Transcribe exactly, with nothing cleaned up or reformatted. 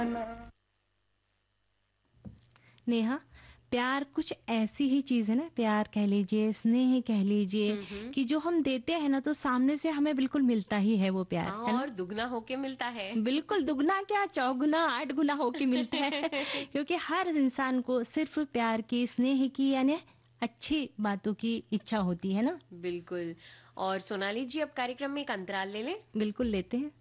नेहा, प्यार कुछ ऐसी ही चीज है ना, प्यार कह लीजिए, स्नेह कह लीजिए, हम्म हम्म। कि जो हम देते हैं ना तो सामने से हमें बिल्कुल मिलता ही है वो प्यार, हाँ, है ना। और दुगना होके मिलता है। बिल्कुल दुगना क्या, चौगुना आठ गुना होके मिलता है। क्योंकि हर इंसान को सिर्फ प्यार की, स्नेह की, यानी अच्छी बातों की इच्छा होती है ना। बिल्कुल। और सोनाली जी, अब कार्यक्रम में एक अंतराल ले लें। बिल्कुल लेते हैं।